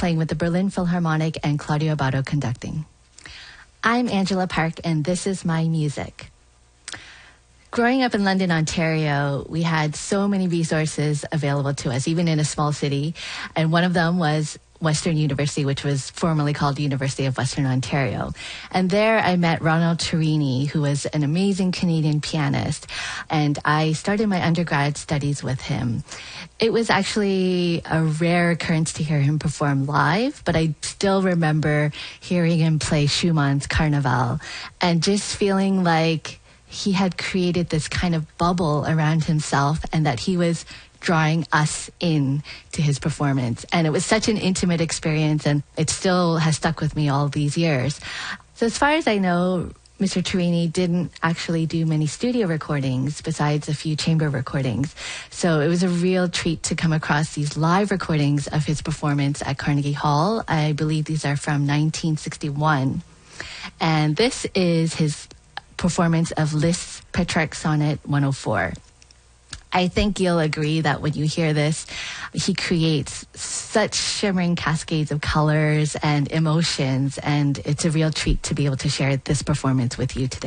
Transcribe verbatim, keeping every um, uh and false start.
playing with the Berlin Philharmonic and Claudio Abbado conducting. I'm Angela Park, and this is my music. Growing up in London, Ontario, we had so many resources available to us, even in a small city. And one of them was Western University, which was formerly called University of Western Ontario. And there I met Ronald Turini, who was an amazing Canadian pianist. And I started my undergrad studies with him. It was actually a rare occurrence to hear him perform live, but I still remember hearing him play Schumann's Carnival and just feeling like he had created this kind of bubble around himself and that he was drawing us in to his performance. And it was such an intimate experience, and it still has stuck with me all these years. So as far as I know, Mister Turini didn't actually do many studio recordings besides a few chamber recordings. So it was a real treat to come across these live recordings of his performance at Carnegie Hall. I believe these are from nineteen sixty-one. And this is his performance of Liszt's Petrarch Sonnet one oh four. I think you'll agree that when you hear this, he creates such shimmering cascades of colors and emotions, and it's a real treat to be able to share this performance with you today.